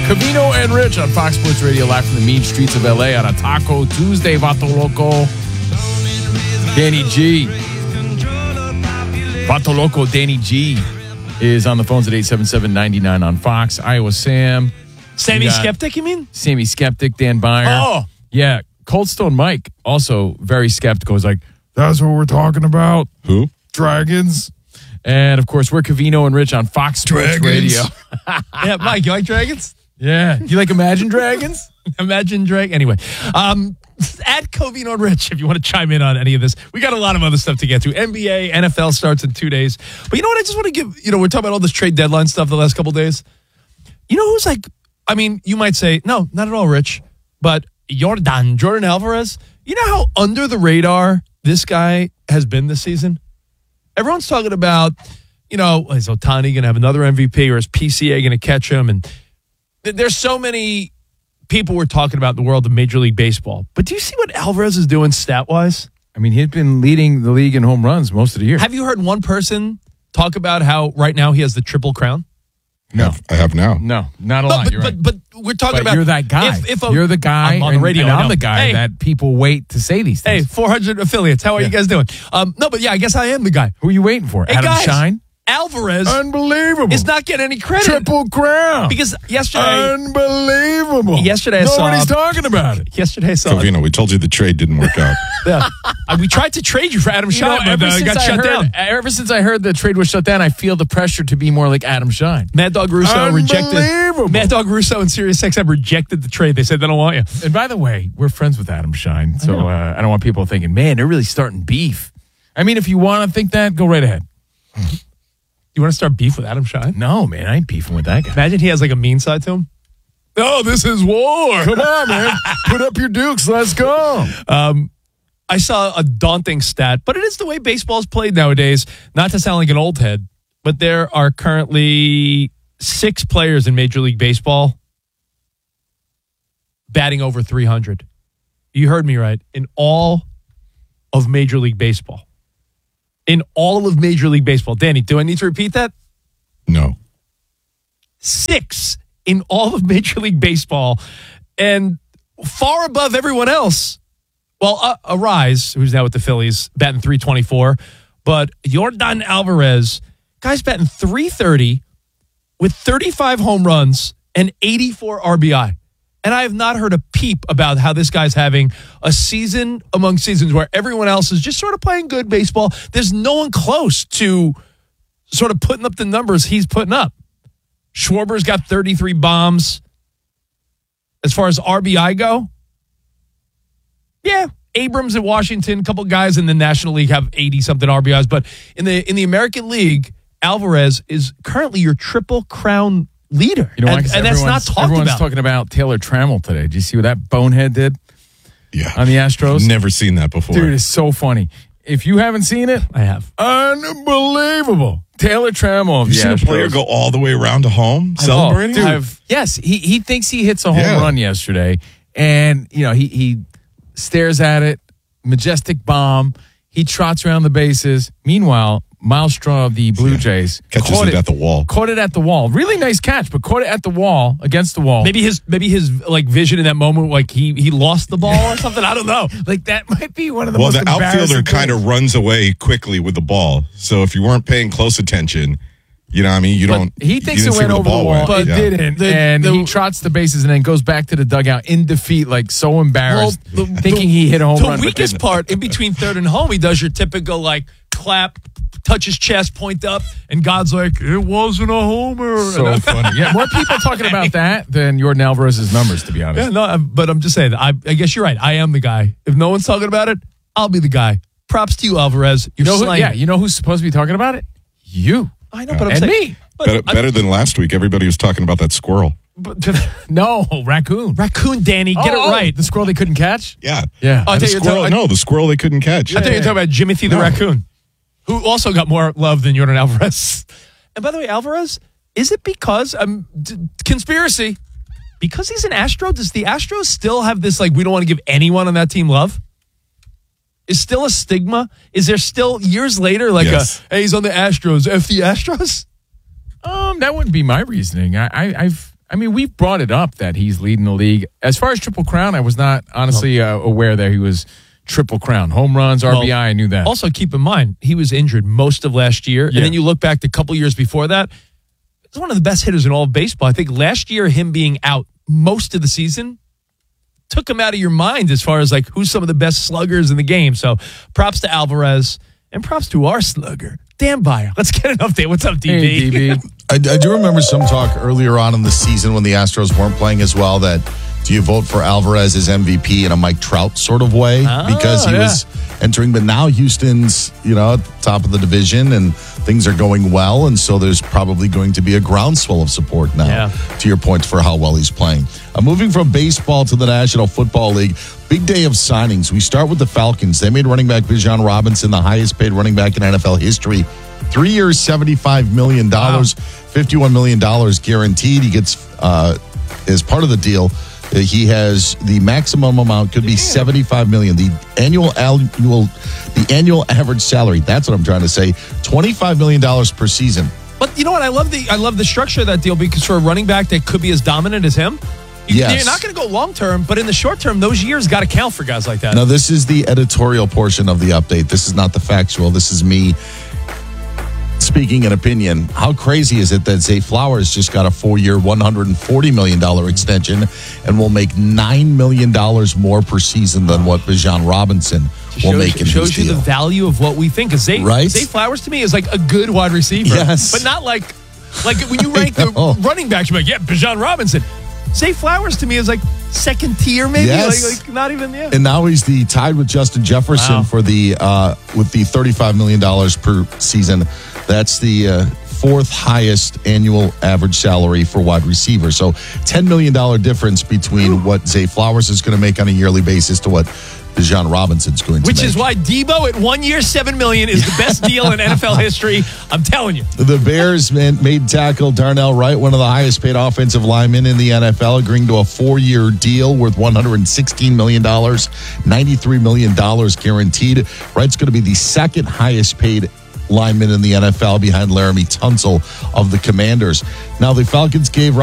Covino and Rich on Fox Sports Radio, live from the mean streets of LA on a Taco Tuesday. Vato Loco, Danny G. Vato Loco, Danny G is on the phones at 877-99 on Fox. Iowa Sam. Sammy Skeptic, you mean? Sammy Skeptic, Dan Byer. Oh. Yeah. Cold Stone Mike, also very skeptical. He's like, that's what we're talking about. Who? Dragons. And, of course, we're Covino and Rich on Fox Sports Radio. Yeah, Mike, you like dragons? Yeah. You like Imagine Dragons? Imagine Drake. Anyway, at Covino and Rich, if you want to chime in on any of this. We got a lot of other stuff to get to. NBA, NFL starts in 2 days. But you know what? I just want to give, we're talking about all this trade deadline stuff the last couple of days. You know who's like, I mean, you might say, no, not at all, Rich. But Jordan Alvarez, you know how under the radar this guy has been this season? Everyone's talking about, is Ohtani going to have another MVP or is PCA going to catch him? And there's so many people we're talking about in the world of Major League Baseball. But do you see what Alvarez is doing stat-wise? I mean, he's been leading the league in home runs most of the year. Have you heard one person talk about how right now he has the Triple Crown? No. I have now. No, not a lot. But we're talking about... You're that guy. You're the guy. I'm on the radio. And I'm the guy that people wait to say these things. Hey, 400 affiliates. How are you guys doing? No, but yeah, I guess I am the guy. Who are you waiting for? Hey, Adam guys, Shine? Alvarez Unbelievable. is not getting any credit. Triple Crown. Because yesterday... Unbelievable. Yesterday I saw... Nobody's talking about it. Yesterday I saw... Covino, we told you the trade didn't work out. Yeah. We tried to trade you for Adam Shine, but got shut down. Ever since I heard the trade was shut down, I feel the pressure to be more like Adam Shine. Mad Dog Russo rejected... Mad Dog Russo and SiriusXM rejected the trade. They said they don't want you. And by the way, we're friends with Adam Shine, so I don't want people thinking, man, they're really starting beef. I mean, if you want to think that, go right ahead. You want to start beef with Adam Shine? No, man, I ain't beefing with that guy. Imagine he has like a mean side to him. Oh, this is war. Come on, man. Put up your dukes. Let's go. I saw a daunting stat, but it is the way baseball's played nowadays. Not to sound like an old head, but there are currently 6 players in Major League Baseball batting over 300. You heard me right. In all of Major League Baseball. In all of Major League Baseball. Danny, do I need to repeat that? No. 6 in all of Major League Baseball. And far above everyone else. Well, Arise, who's now with the Phillies, batting 324. But Jordan Alvarez, guy's batting 330 with 35 home runs and 84 RBI. And I have not heard a peep about how this guy's having a season among seasons where everyone else is just sort of playing good baseball. There's no one close to sort of putting up the numbers he's putting up. Schwarber's got 33 bombs. As far as RBI go, yeah, Abrams at Washington, a couple guys in the National League have 80-something RBIs. But in the American League, Alvarez is currently your Triple Crown leader. You know why? And that's not talked everyone's about. Talking about Taylor Trammell today. Did you see what that bonehead did? Yeah. On the Astros? Never seen that before. Dude, it's so funny. If you haven't seen it, I have. Unbelievable. Taylor Trammell of You the seen a Astros. player go all the way around to home celebrating? Yes, he thinks he hits a home run yesterday, and he stares at it, majestic bomb. He trots around the bases. Meanwhile, Miles Straw of the Blue Jays catches it at the wall. Caught it at the wall. Really nice catch, but caught it at the wall, against the wall. Maybe his like vision in that moment, like he lost the ball or something. I don't know. Like that might be one of the most the outfielder kind of runs away quickly with the ball. So if you weren't paying close attention, you know what I mean? He thinks it went over the wall, but didn't. And he trots the bases and then goes back to the dugout in defeat, like so embarrassed, thinking he hit a home run. The weakest part, in between third and home, he does your typical like clap, touch his chest, point up, and God's like, it wasn't a homer. So funny. Yeah, more people talking about that than Jordan Alvarez's numbers, to be honest. Yeah, no, but I'm just saying, I guess you're right. I am the guy. If no one's talking about it, I'll be the guy. Props to you, Alvarez. You're slaying. You know who's supposed to be talking about it? You. I know, but I'm saying. Me. Better than last week. Everybody was talking about that squirrel. No, raccoon. Raccoon, Danny. Get it right. The squirrel they couldn't catch? Yeah. Yeah. The squirrel they couldn't catch. I thought you were talking about Jimothy the raccoon, who also got more love than Jordan Alvarez. And by the way, Alvarez, is it because, conspiracy, because he's an Astro, does the Astros still have this, like, we don't want to give anyone on that team love? Is still a stigma? Is there still, years later, like, hey, he's on the Astros, F the Astros? That wouldn't be my reasoning. I've I mean, we've brought it up that he's leading the league. As far as Triple Crown, I was not honestly aware that he was Triple Crown. Home runs, RBI, I knew that. Also, keep in mind, he was injured most of last year. Yeah. And then you look back a couple years before that, he's one of the best hitters in all of baseball. I think last year, him being out most of the season took him out of your mind as far as like who's some of the best sluggers in the game. So props to Alvarez and props to our slugger, Dan Byer. Let's get an update. What's up, DB? Hey, DB. I do remember some talk earlier on in the season when the Astros weren't playing as well that do you vote for Alvarez as MVP in a Mike Trout sort of way because he was entering, but now Houston's, at the top of the division and things are going well. And so there's probably going to be a groundswell of support now, to your point, for how well he's playing. Moving from baseball to the National Football League, big day of signings. We start with the Falcons. They made running back Bijan Robinson the highest paid running back in NFL history. 3 years, $75 million, $51 million guaranteed. He gets, as part of the deal, he has the maximum amount could be $75 million. The annual average salary, that's what I'm trying to say, $25 million per season. But you know what? I love the structure of that deal because for a running back that could be as dominant as him, you're not going to go long term, but in the short term, those years got to count for guys like that. Now, this is the editorial portion of the update. This is not the factual. This is me speaking an opinion. How crazy is it that Zay Flowers just got a 4-year, $140 million extension and will make $9 million more per season than what Bijan Robinson will make in his deal? Shows you the value of what we think. Because Zay Flowers to me is like a good wide receiver. Yes. But not like when you rank the running backs, you're like, Bijan Robinson. Zay Flowers to me is like second tier, maybe. Yes. Like not even. Yeah. And now he's tied with Justin Jefferson for the with the $35 million per season. That's the fourth highest annual average salary for wide receiver. So $10 million difference between what Zay Flowers is going to make on a yearly basis to what Bijan Robinson's going to make. Which is why Debo at 1 year, $7 million is the best deal in NFL history. I'm telling you. The Bears made tackle Darnell Wright, one of the highest paid offensive linemen in the NFL, agreeing to a 4-year deal worth $116 million, $93 million guaranteed. Wright's going to be the second highest paid lineman in the NFL behind Laramie Tunsil of the Commanders. Now, the Falcons gave